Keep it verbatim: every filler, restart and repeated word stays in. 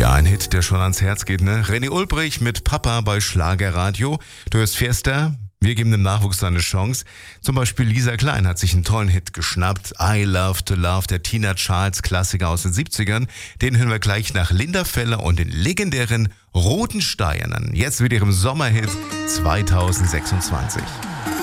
Ja, ein Hit, der schon ans Herz geht, ne? René Ulbrich mit Papa bei Schlagerradio. Du hörst Fiesta. Wir geben dem Nachwuchs eine Chance. Zum Beispiel Lisa Klein hat sich einen tollen Hit geschnappt. I Love to Love, der Tina Charles Klassiker aus den siebzigern. Den hören wir gleich nach Linda Feller und den legendären Roten Steinen. Jetzt mit ihrem Sommerhit zweitausendsechsundzwanzig.